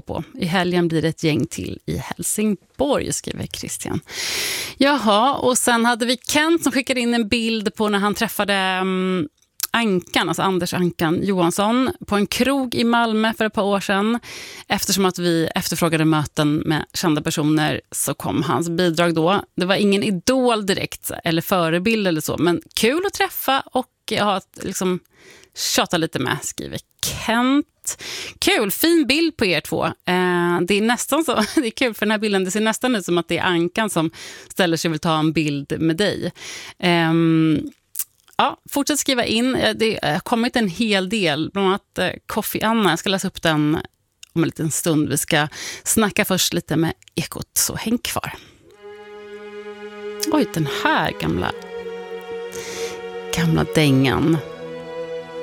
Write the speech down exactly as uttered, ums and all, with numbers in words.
på. I helgen blir det ett gäng till i Helsingborg, skriver Christian. Jaha, och sen hade vi Kent som skickade in en bild på när han träffade um, Ankan, alltså Anders Ankan Johansson, på en krog i Malmö för ett par år sedan. Eftersom att vi efterfrågade möten med kända personer så kom hans bidrag då. Det var ingen idol direkt eller förebild eller så, men kul att träffa och ha ett, liksom, tjata lite med, skriver Kent. Kul, fin bild på er två. Eh, det är nästan så, det är kul för den här bilden, det ser nästan ut som att det är Ankan som ställer sig och vill ta en bild med dig. Eh, Ja, fortsätt skriva in. Det har kommit en hel del, bland annat eh, Coffee Anna. Jag ska läsa upp den om en liten stund. Vi ska snacka först lite med Ekot, så häng kvar. Oj, den här gamla gamla dängan.